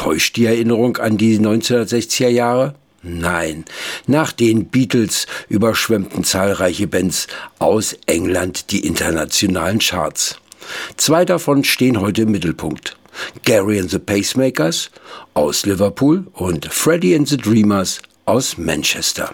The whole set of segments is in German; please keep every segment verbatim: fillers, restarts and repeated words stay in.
Täuscht die Erinnerung an die neunzehnhundertsechziger Jahre? Nein, nach den Beatles überschwemmten zahlreiche Bands aus England die internationalen Charts. Zwei davon stehen heute im Mittelpunkt. Gary and the Pacemakers aus Liverpool und Freddie and the Dreamers aus Manchester.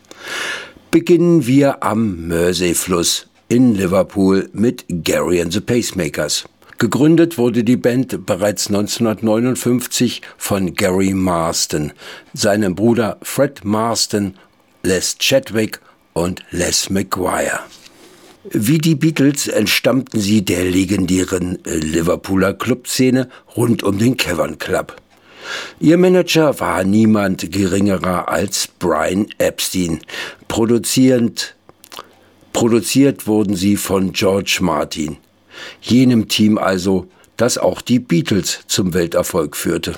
Beginnen wir am Mersey-Fluss in Liverpool mit Gary and the Pacemakers. Gegründet wurde die Band bereits neunzehnhundertneunundfünfzig von Gary Marston, seinem Bruder Fred Marston, Les Chadwick und Les McGuire. Wie die Beatles entstammten sie der legendären Liverpooler Clubszene rund um den Cavern Club. Ihr Manager war niemand geringerer als Brian Epstein. Produzierend, produziert wurden sie von George Martin, jenem Team also, das auch die Beatles zum Welterfolg führte.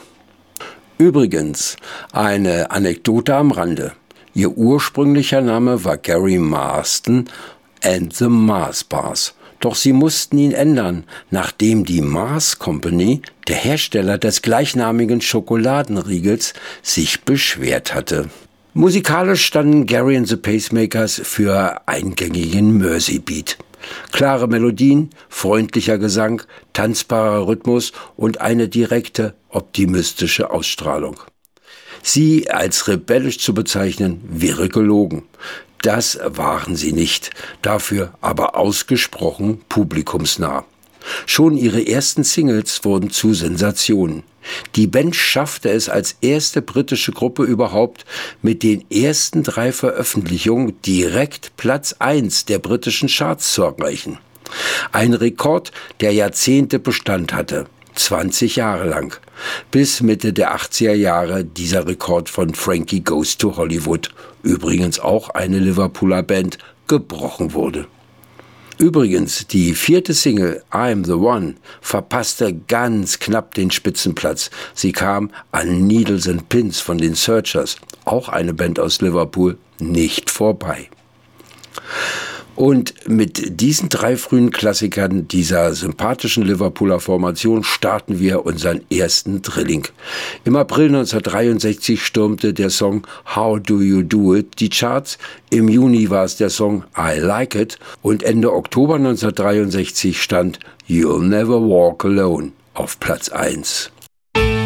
Übrigens, eine Anekdote am Rande. Ihr ursprünglicher Name war Gary Marston and the Mars Bars. Doch sie mussten ihn ändern, nachdem die Mars Company, der Hersteller des gleichnamigen Schokoladenriegels, sich beschwert hatte. Musikalisch standen Gary and the Pacemakers für eingängigen Mersey-Beat. Klare Melodien, freundlicher Gesang, tanzbarer Rhythmus und eine direkte, optimistische Ausstrahlung. Sie als rebellisch zu bezeichnen, wäre gelogen. Das waren sie nicht, dafür aber ausgesprochen publikumsnah. Schon ihre ersten Singles wurden zu Sensationen. Die Band schaffte es als erste britische Gruppe überhaupt, mit den ersten drei Veröffentlichungen direkt Platz eins der britischen Charts zu erreichen. Ein Rekord, der Jahrzehnte Bestand hatte. zwanzig Jahre lang. Bis Mitte der achtziger Jahre dieser Rekord von Frankie Goes to Hollywood, übrigens auch eine Liverpooler Band, gebrochen wurde. Übrigens, die vierte Single I'm the One verpasste ganz knapp den Spitzenplatz. Sie kam an Needles and Pins von den Searchers, auch eine Band aus Liverpool, nicht vorbei. Und mit diesen drei frühen Klassikern dieser sympathischen Liverpooler Formation starten wir unseren ersten Drilling. Im April neunzehnhundertdreiundsechzig stürmte der Song How Do You Do It die Charts, im Juni war es der Song I Like It und Ende Oktober neunzehnhundertdreiundsechzig stand You'll Never Walk Alone auf Platz eins.